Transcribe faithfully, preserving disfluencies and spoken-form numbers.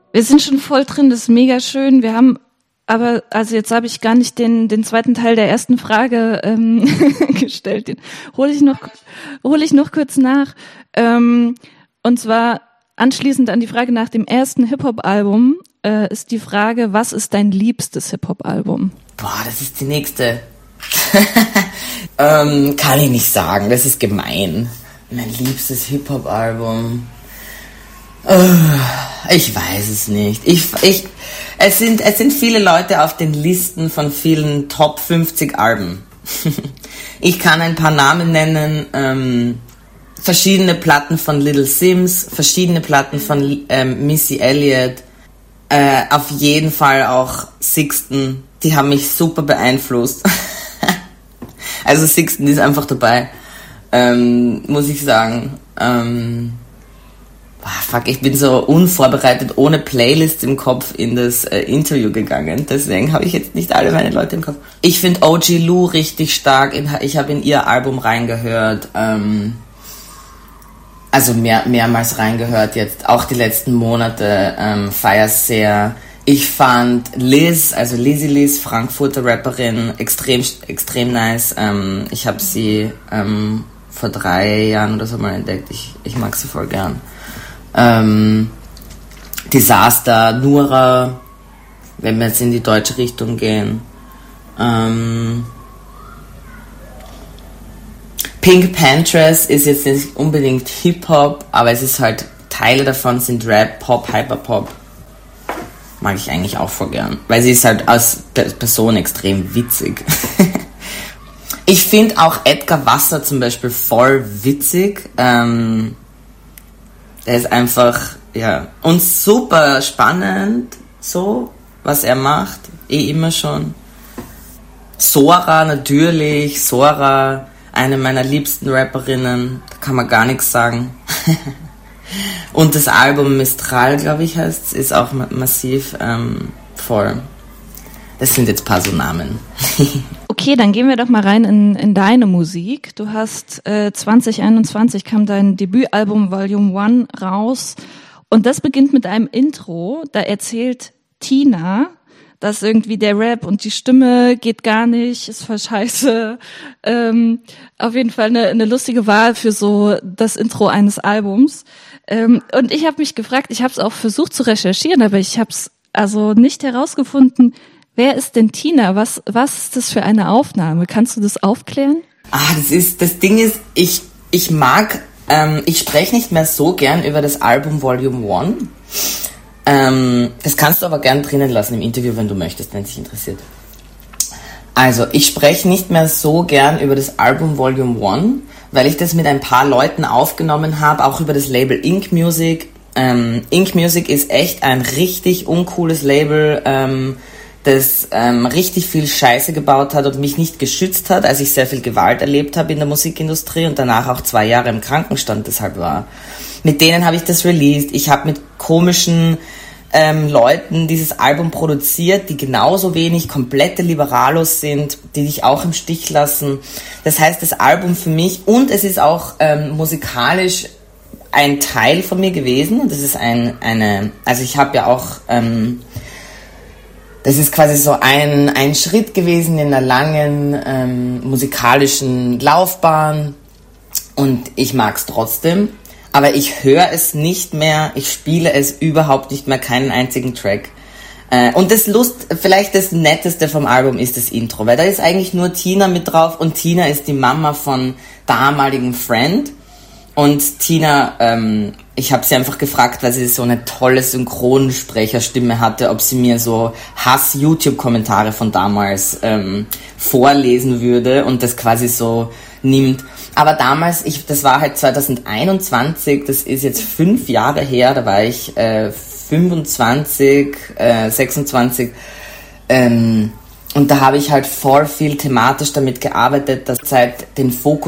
Wir sind schon voll drin, das ist mega schön. Wir haben aber, also jetzt habe ich gar nicht den den zweiten Teil der ersten Frage ähm, gestellt. Den hole ich noch hole ich noch kurz nach. Ähm, und zwar anschließend an die Frage nach dem ersten Hip-Hop-Album äh, ist die Frage, was ist dein liebstes Hip-Hop-Album? Boah, das ist die nächste. ähm, kann ich nicht sagen, das ist gemein. Mein liebstes Hip-Hop-Album. Ich weiß es nicht. Ich, ich, es sind, es sind viele Leute auf den Listen von vielen Top fünfzig Alben. Ich kann ein paar Namen nennen, ähm, verschiedene Platten von Little Sims, verschiedene Platten von ähm, Missy Elliott, äh, auf jeden Fall auch Sixten, die haben mich super beeinflusst. Also Sixten ist einfach dabei, ähm, muss ich sagen. Ähm, Fuck, ich bin so unvorbereitet, ohne Playlist im Kopf in das äh, Interview gegangen. Deswegen habe ich jetzt nicht alle meine Leute im Kopf. Ich finde O G Lou richtig stark. Ich habe in ihr Album reingehört. Ähm, also mehr, mehrmals reingehört jetzt. Auch die letzten Monate ähm, feier sehr. Ich fand Liz, also Lizzy Liz, Frankfurter Rapperin, extrem, extrem nice. Ähm, ich habe sie ähm, vor drei Jahren oder so mal entdeckt. Ich, ich mag sie voll gern. Ähm, Disaster, Nura, wenn wir jetzt in die deutsche Richtung gehen. Ähm, Pink Panthers ist jetzt nicht unbedingt Hip-Hop, aber es ist halt, Teile davon sind Rap, Pop, Hyperpop. Mag ich eigentlich auch voll gern, weil sie ist halt als Person extrem witzig. Ich finde auch Edgar Wasser zum Beispiel voll witzig. Ähm, Der ist einfach, ja, und super spannend, so, was er macht, eh immer schon. Sora natürlich, Sora, eine meiner liebsten Rapperinnen, da kann man gar nichts sagen. Und das Album Mistral, glaube ich, heißt, ist auch massiv ähm, voll. Das sind jetzt ein paar so Namen. Okay, dann gehen wir doch mal rein in, in deine Musik. Du hast äh, zwanzig einundzwanzig kam dein Debütalbum Volume eins raus und das beginnt mit einem Intro. Da erzählt Tina, dass irgendwie der Rap und die Stimme geht gar nicht, ist voll scheiße. Ähm, auf jeden Fall eine, eine lustige Wahl für so das Intro eines Albums. Ähm, und ich habe mich gefragt, ich habe es auch versucht zu recherchieren, aber ich habe es also nicht herausgefunden. Wer ist denn Tina? Was, was ist das für eine Aufnahme? Kannst du das aufklären? Ah, das ist, das Ding ist, ich, ich mag, ähm, ich spreche nicht mehr so gern über das Album Volume eins. Ähm, das kannst du aber gern drinnen lassen im Interview, wenn du möchtest, wenn es dich interessiert. Also, ich spreche nicht mehr so gern über das Album Volume eins, weil ich das mit ein paar Leuten aufgenommen habe, auch über das Label Ink Music. Ähm, Ink Music ist echt ein richtig uncooles Label, ähm, das ähm, richtig viel Scheiße gebaut hat und mich nicht geschützt hat, als ich sehr viel Gewalt erlebt habe in der Musikindustrie und danach auch zwei Jahre im Krankenstand deshalb war. Mit denen habe ich das released. Ich habe mit komischen ähm, Leuten dieses Album produziert, die genauso wenig komplette Liberalos sind, die dich auch im Stich lassen. Das heißt, das Album für mich, und es ist auch ähm, musikalisch ein Teil von mir gewesen. Das ist ein, eine, also ich habe ja auch... Ähm, Das ist quasi so ein, ein Schritt gewesen in einer langen ähm, musikalischen Laufbahn und ich mag es trotzdem, aber ich höre es nicht mehr, ich spiele es überhaupt nicht mehr, keinen einzigen Track. Äh, und das Lust, vielleicht das Netteste vom Album ist das Intro, weil da ist eigentlich nur Tina mit drauf und Tina ist die Mama von damaligen Friend. Und Tina, ähm, ich habe sie einfach gefragt, weil sie so eine tolle Synchronsprecherstimme hatte, ob sie mir so Hass-YouTube-Kommentare von damals ähm, vorlesen würde und das quasi so nimmt. Aber damals, ich, das war halt zwanzig einundzwanzig, das ist jetzt fünf Jahre her, da war ich äh, fünfundzwanzig, äh, sechsundzwanzig, ähm, und da habe ich halt voll viel thematisch damit gearbeitet, dass halt den Fokus